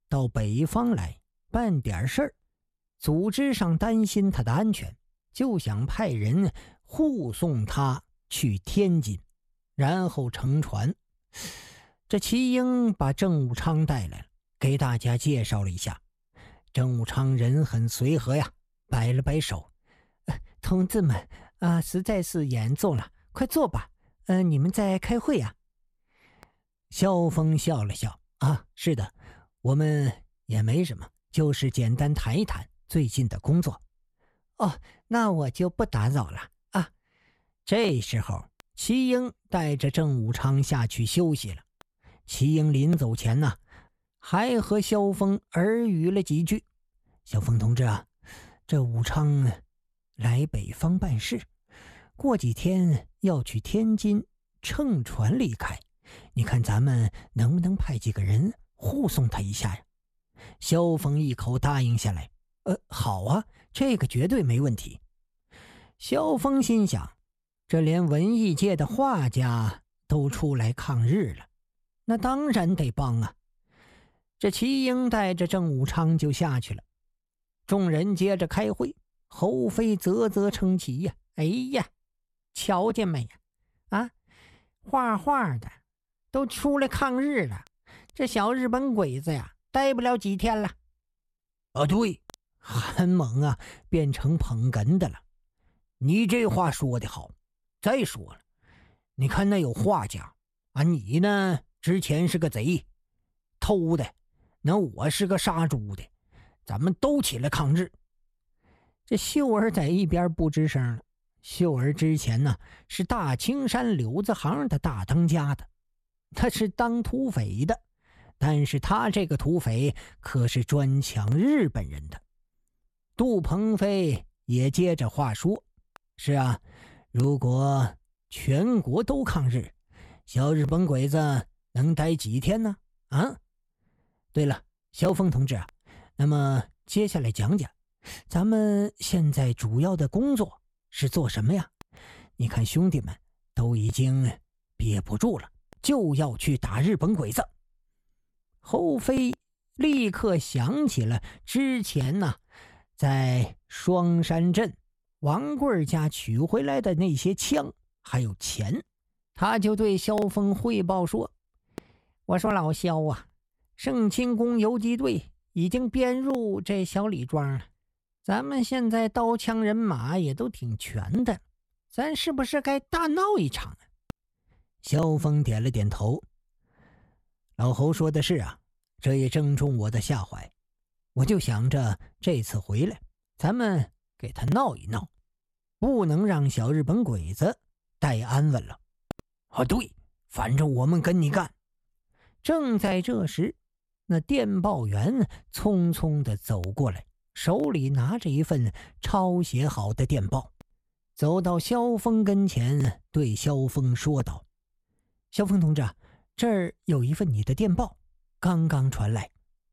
到北方来办点事儿，组织上担心他的安全，就想派人护送他去天津，然后乘船。这齐英把郑武昌带来了，给大家介绍了一下。郑武昌人很随和呀，摆了摆手：同志们实在是严重了，快坐吧。你们在开会呀？萧峰笑了笑：是的，我们也没什么，就是简单谈一谈最近的工作。那我就不打扰了啊。这时候齐英带着郑武昌下去休息了。齐英临走前呢，还和萧峰耳语了几句：萧峰同志啊，这武昌来北方办事，过几天要去天津乘船离开，你看咱们能不能派几个人护送他一下呀？萧峰一口答应下来：好啊，这个绝对没问题。萧峰心想，这连文艺界的画家都出来抗日了，那当然得帮啊。这齐英带着郑武昌就下去了。众人接着开会，侯飞啧啧称奇呀：哎呀，瞧见没呀？画画的都出来抗日了，这小日本鬼子呀，待不了几天了。对，很猛啊，变成捧哏的了。你这话说得好。再说了，你看那有画家你呢之前是个贼偷的，那我是个杀猪的，咱们都起来抗日。这秀儿在一边不吱声了。秀儿之前呢是大青山柳子行的大当家的，他是当土匪的，但是他这个土匪可是专抢日本人的。杜鹏飞也接着话说：是啊，如果全国都抗日，小日本鬼子能待几天呢？对了，萧峰同志啊，那么接下来讲讲咱们现在主要的工作是做什么呀？你看兄弟们都已经憋不住了，就要去打日本鬼子。侯飞立刻想起了之前在双山镇王贵家取回来的那些枪还有钱，他就对萧峰汇报说：我说老萧啊，盛清宫游击队已经编入这小李庄了，咱们现在刀枪人马也都挺全的，咱是不是该大闹一场啊？萧峰点了点头：老侯说的是啊，这也正中我的下怀。我就想着这次回来咱们给他闹一闹，不能让小日本鬼子待安稳了。对，反正我们跟你干。正在这时，那电报员匆匆地走过来，手里拿着一份抄写好的电报，走到萧峰跟前，对萧峰说道：萧峰同志，这儿有一份你的电报，刚刚传来。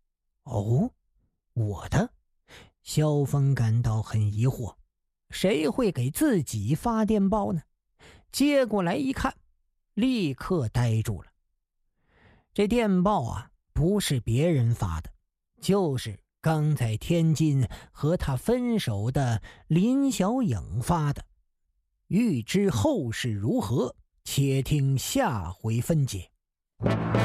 我的？萧峰感到很疑惑，谁会给自己发电报呢？接过来一看，立刻呆住了。这电报不是别人发的，就是刚在天津和他分手的林小影发的。欲知后事如何，且听下回分解。